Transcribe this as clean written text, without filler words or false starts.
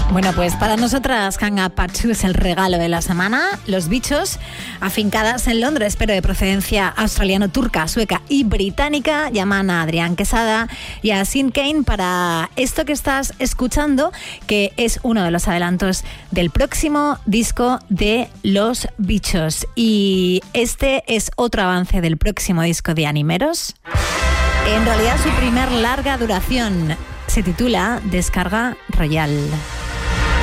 Bueno, pues para nosotras Hang Up Part 2 es el regalo de la semana. Los Bichos, afincadas en Londres, pero de procedencia australiano-turca, sueca y británica, llaman a Adrián Quesada y a Sean Kane para esto que estás escuchando, que es uno de los adelantos del próximo disco de Los Bichos. Y este es otro avance del próximo disco de Animeros. En realidad su primer larga duración se titula Descarga Royal.